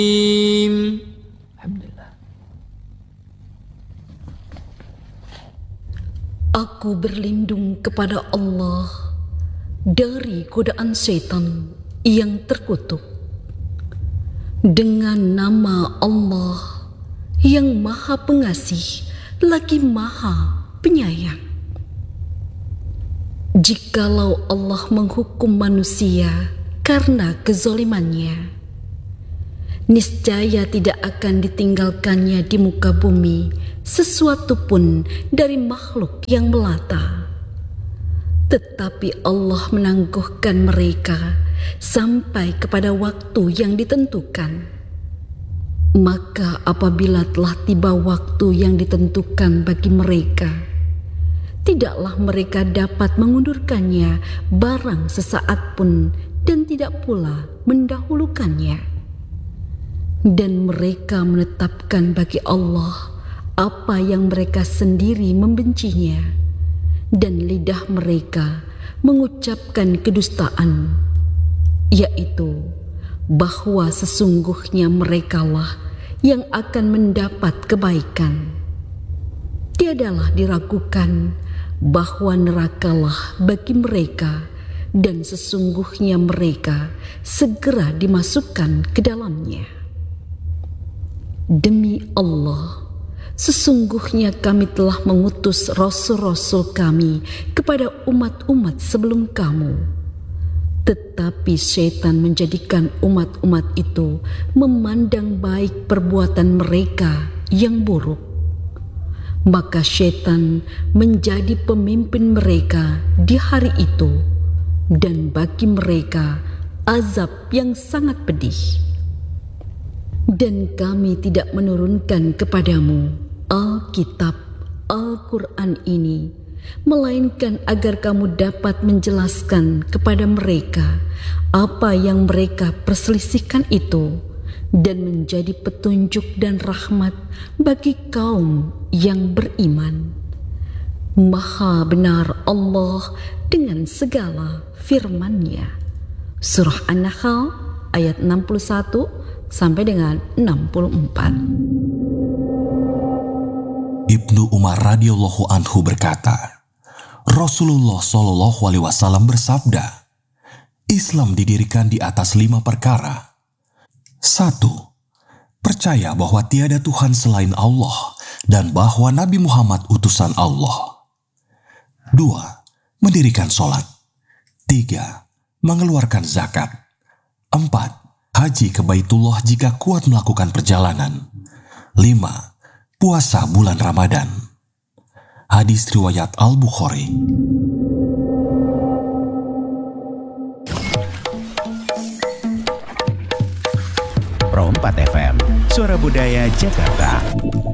Alhamdulillah. Aku berlindung kepada Allah dari godaan setan yang terkutuk. Dengan nama Allah yang Maha Pengasih lagi Maha Penyayang. Jikalau Allah menghukum manusia karena kezalimannya, niscaya tidak akan ditinggalkannya di muka bumi sesuatu pun dari makhluk yang melata. Tetapi Allah menangguhkan mereka sampai kepada waktu yang ditentukan. Maka apabila telah tiba waktu yang ditentukan bagi mereka, tidaklah mereka dapat mengundurkannya barang sesaat pun dan tidak pula mendahulukannya. Dan mereka menetapkan bagi Allah apa yang mereka sendiri membencinya, dan lidah mereka mengucapkan kedustaan, yaitu bahwa sesungguhnya merekalah yang akan mendapat kebaikan. Tiadalah diragukan bahwa nerakalah bagi mereka, dan sesungguhnya mereka segera dimasukkan ke dalamnya. Demi Allah, sesungguhnya kami telah mengutus rasul-rasul kami kepada umat-umat sebelum kamu. Tetapi syaitan menjadikan umat-umat itu memandang baik perbuatan mereka yang buruk. Maka syaitan menjadi pemimpin mereka di hari itu, dan bagi mereka azab yang sangat pedih. Dan kami tidak menurunkan kepadamu Alkitab, Al-Quran ini, melainkan agar kamu dapat menjelaskan kepada mereka apa yang mereka perselisihkan itu, dan menjadi petunjuk dan rahmat bagi kaum yang beriman. Maha benar Allah dengan segala firman-Nya. Surah An-Nahl ayat 61 sampai dengan 64. Ibnu Umar radhiyallahu anhu berkata, Rasulullah Shallallahu alaihi wasallam bersabda, Islam didirikan di atas 5 perkara. 1. Percaya bahwa tiada Tuhan selain Allah dan bahwa Nabi Muhammad utusan Allah. 2. Mendirikan sholat. 3. Mengeluarkan zakat. 4. Haji ke Baitullah jika kuat melakukan perjalanan. 5. Puasa bulan Ramadan. Hadis riwayat Al-Bukhari. Pro 4 FM, Suara Budaya Jakarta.